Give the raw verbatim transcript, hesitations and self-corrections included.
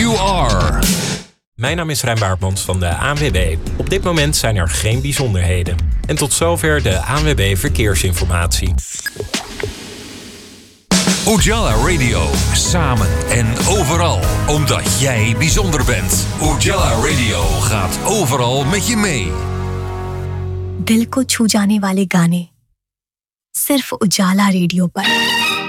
you are. Mijn naam is Rijn Baartmans van de A N W B. Op dit moment zijn er geen bijzonderheden. En tot zover de A N W B Verkeersinformatie. Ujala Radio. Samen en overal. Omdat jij bijzonder bent. Ujala Radio gaat overal met je mee. दिल को छू जाने वाले गाने सिर्फ उजाला रेडियो पर।